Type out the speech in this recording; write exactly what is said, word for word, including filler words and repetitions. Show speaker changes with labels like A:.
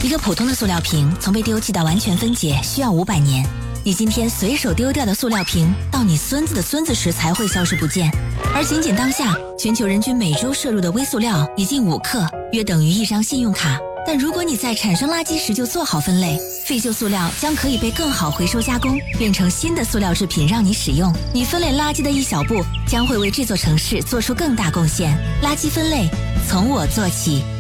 A: 一个普通的塑料瓶从被丢弃到完全分解需要五百年，你今天随手丢掉的塑料瓶，到你孙子的孙子时才会消失不见。而仅仅当下，全球人均每周摄入的微塑料已近五克，约等于一张信用卡。但如果你在产生垃圾时就做好分类，废旧塑料将可以被更好回收加工，变成新的塑料制品让你使用。你分类垃圾的一小步，将会为这座城市做出更大贡献。垃圾分类，从我做起。